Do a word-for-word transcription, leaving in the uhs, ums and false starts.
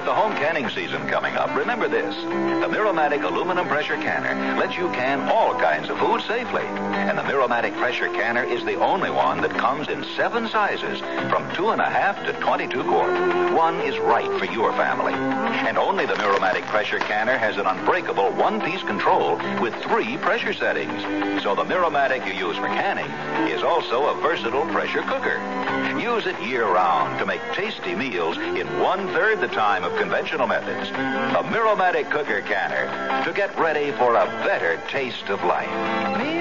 the home canning season coming up, remember this. The Miromatic aluminum pressure canner lets you can all kinds of food safely. And the Miromatic pressure canner is the only one that comes in seven sizes, from two and a half to twenty-two quart. One is right for your family. And only the Miromatic pressure canner has an unbreakable one-piece control with three pressure settings. So the Miromatic you use for canning is also a versatile pressure cooker. Use it year-round to make tasty meals in one-third the time of conventional methods. A Miromatic cooker canner to get ready for a better taste of life.